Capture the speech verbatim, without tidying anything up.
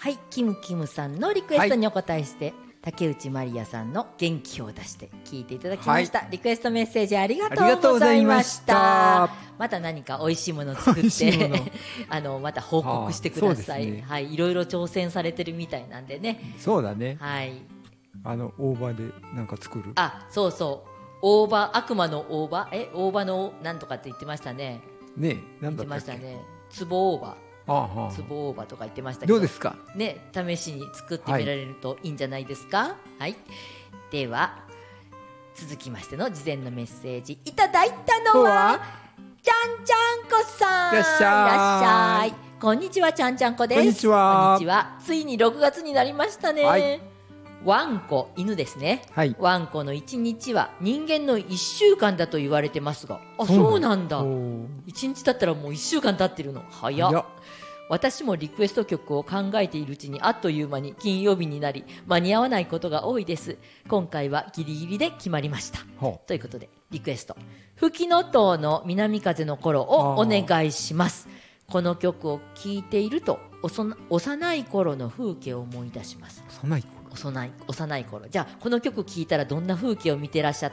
はい、キムキムさんのリクエストにお答えして、はい、竹内まりやさんの元気を出して聞いていただきました、はい、リクエストメッセージありがとうございました。また何か美味しいものを作ってあのまた報告してください、ね、はい、いろいろ挑戦されてるみたいなんでね。 そうだね、 はい、 あの大葉でなんか作る、 あ、そうそう、大葉、悪魔の大葉、え、大葉のなんとかって言ってましたね。 ねえ、なんだったっけ、 言ってましたね、壺大葉、壺大葉とか言ってましたけど、 どうですかね、試しに作ってみられるといいんじゃないですか。はい、はい、では続きましての事前のメッセージいただいたのはちゃんちゃんこさん。 いらっしゃい、いらっしゃい。 こんにちは、ちゃんちゃんこです。 こんにちは。 こんにちは。ついにろくがつになりましたね、はい、ワンコ、犬ですね、はい、ワンコのいちにちは人間のいっしゅうかんだと言われてますが、あ、そうなんだ、いちにち経ったらもういっしゅうかん経ってるの、早っ。私もリクエスト曲を考えているうちにあっという間に金曜日になり、間に合わないことが多いです。今回はギリギリで決まりました。ということでリクエスト、フキノトウの南風の頃をお願いします。この曲を聴いていると幼い頃の風景を思い出します。 幼い頃、 幼い幼い頃、じゃあこの曲聴いたらどんな風景を見てらっしゃった